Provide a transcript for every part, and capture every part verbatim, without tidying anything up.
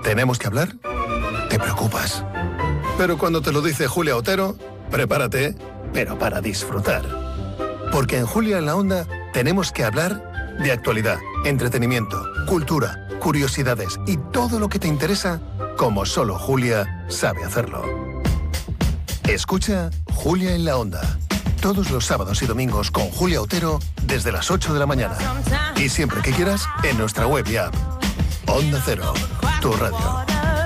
¿Tenemos que hablar? Te preocupas. Pero cuando te lo dice Julia Otero, prepárate, pero para disfrutar. Porque en Julia en la Onda tenemos que hablar de actualidad, entretenimiento, cultura, curiosidades y todo lo que te interesa, como solo Julia sabe hacerlo. Escucha Julia en la Onda. Todos los sábados y domingos con Julia Otero desde las ocho de la mañana. Y siempre que quieras en nuestra web y app. Onda Cero, tu radio.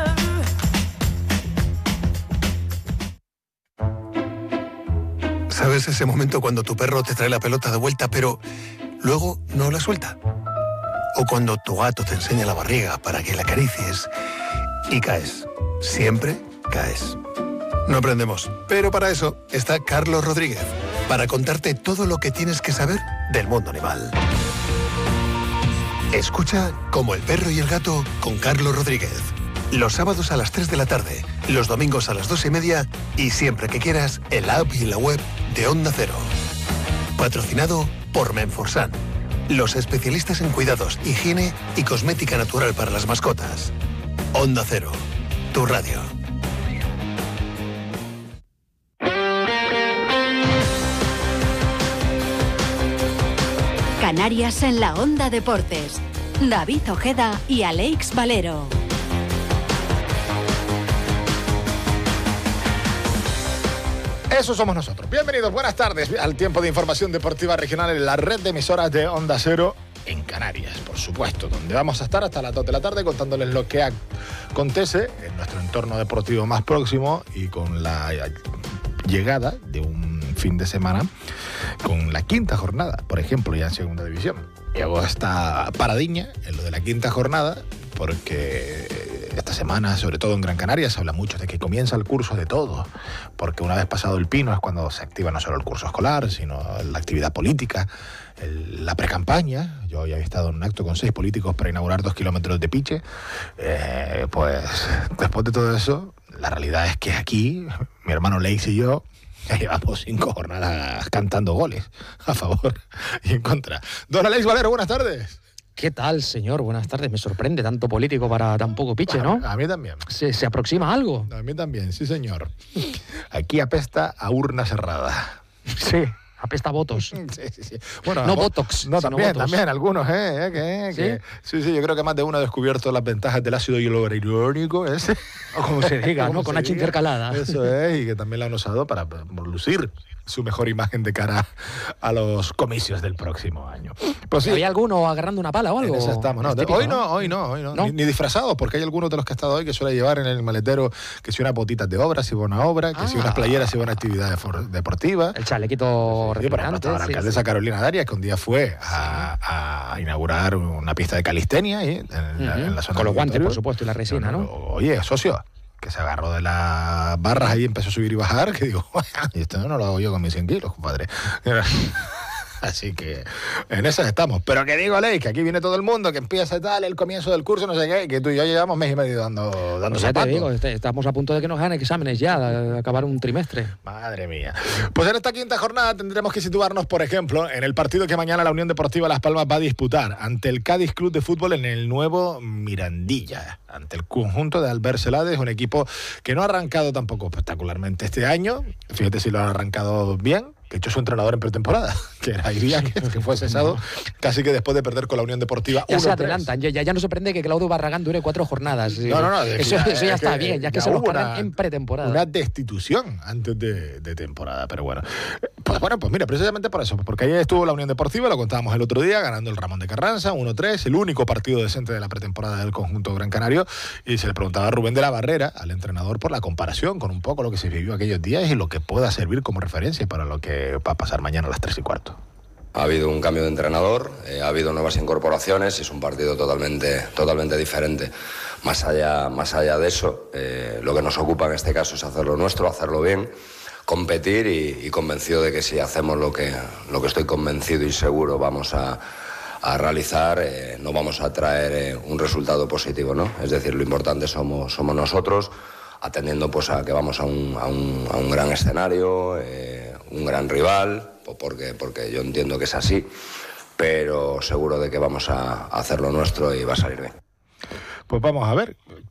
¿Sabes ese momento cuando tu perro te trae la pelota de vuelta pero luego no la suelta? O cuando tu gato te enseña la barriga para que la acaricies y caes. Siempre caes. No aprendemos, pero para eso está Carlos Rodríguez, para contarte todo lo que tienes que saber del mundo animal. Escucha Como el perro y el gato con Carlos Rodríguez. Los sábados a las tres de la tarde, los domingos a las dos y media y siempre que quieras en la app y en la web de Onda Cero. Patrocinado por Menforsan, los especialistas en cuidados, higiene y cosmética natural para las mascotas. Onda Cero, tu radio. Canarias en la Onda Deportes. David Ojeda y Alex Valero. Eso somos nosotros. Bienvenidos, buenas tardes al tiempo de información deportiva regional en la red de emisoras de Onda Cero en Canarias, por supuesto, donde vamos a estar hasta las dos de la tarde contándoles lo que acontece en nuestro entorno deportivo más próximo y con la llegada de un fin de semana con la quinta jornada, por ejemplo, ya en segunda división. Y hago esta paradiña en lo de la quinta jornada porque esta semana, sobre todo en Gran Canaria, se habla mucho de que comienza el curso de todo, porque una vez pasado el pino es cuando se activa no solo el curso escolar, sino la actividad política, el, la precampaña. Yo ya he estado en un acto con seis políticos para inaugurar dos kilómetros de piche. Eh, pues después de todo eso, la realidad es que aquí, mi hermano Leix y yo, ya llevamos cinco jornadas cantando goles a favor y en contra. Don Alex Valero, buenas tardes. ¿Qué tal, señor? Buenas tardes. Me sorprende tanto político para tan poco piche, ¿no? A, a mí también. ¿Se, ¿Se aproxima algo? A mí también, sí, señor. Aquí apesta a urna cerrada. Sí, apesta a votos. Sí, sí, sí. Bueno, no vo- botox, No, sino también, votos. también, algunos, ¿eh? ¿Eh? Que, ¿Sí? que, sí, sí, yo creo que más de uno ha descubierto las ventajas del ácido hialurónico, ese. O como se diga, Como ¿no? Con se H diga. intercalada. Eso es, y que también la han usado para, para lucir su mejor imagen de cara a los comicios del próximo año. Pues sí, ¿Había alguno agarrando una pala o algo? en eso estamos. No, Es típico, hoy no, hoy no, hoy no. ¿No? Ni, ni disfrazados, porque hay algunos de los que he estado hoy que suele llevar en el maletero que si unas botitas de obra, si va a una obra, que si Ah. unas playeras, si va a una actividad defor- deportiva. El chalequito Sí, por ejemplo, refrescante. estaba la sí, alcaldesa sí. Carolina Darias, que un día fue a, a inaugurar una pista de calistenia ahí, en, la, Ujú. en la zona Con los del guantes, auditorio. por supuesto, y la resina, ¿no? Oye, socio, que se agarró de las barras ahí y empezó a subir y bajar, que digo, y esto no lo hago yo con mis cien kilos, compadre. Así que en esas estamos. Pero que digo, Ley, que aquí viene todo el mundo, que empieza tal, el comienzo del curso, no sé qué, que tú y yo llevamos mes y medio dando, dando Pues ya te zapatos. digo, este- estamos a punto de que nos ganen exámenes ya, de acabar un trimestre. Madre mía. Pues en esta quinta jornada tendremos que situarnos, por ejemplo, en el partido que mañana la Unión Deportiva Las Palmas va a disputar ante el Cádiz Club de Fútbol en el nuevo Mirandilla, ante el conjunto de Albert Celades, un equipo que no ha arrancado tampoco espectacularmente este año. Fíjate si lo han arrancado bien, que echó su entrenador en pretemporada, que era Iríaquez, que fue cesado casi que después de perder con la Unión Deportiva Ya uno se tres. adelantan, ya, ya, ya no sorprende que Claudio Barragán dure cuatro jornadas. No, no, no. Eso ya, eso ya es está que, bien, ya que ya se lo hubo pagan una- en pretemporada. Una destitución antes de, de temporada, pero bueno. Pues bueno, pues mira, precisamente por eso, porque ayer estuvo la Unión Deportiva, lo contábamos el otro día, ganando el Ramón de Carranza, uno tres, el único partido decente de la pretemporada del conjunto gran canario, y se le preguntaba a Rubén de la Barrera, al entrenador, por la comparación con un poco lo que se vivió aquellos días y lo que pueda servir como referencia para lo que va a pasar mañana a las tres y cuarto. Ha habido un cambio de entrenador, eh, ha habido nuevas incorporaciones y es un partido totalmente, totalmente diferente. Más allá, más allá de eso, eh, lo que nos ocupa en este caso es hacerlo nuestro, hacerlo bien, competir y, y convencido de que si hacemos lo que, lo que estoy convencido y seguro vamos a, a realizar, eh, no vamos a traer eh, un resultado positivo, ¿no? Es decir, lo importante somos, somos nosotros, atendiendo pues a que vamos a un, a un, a un gran escenario, eh, un gran rival, porque, porque yo entiendo que es así, pero seguro de que vamos a hacer lo nuestro y va a salir bien. Pues vamos a ver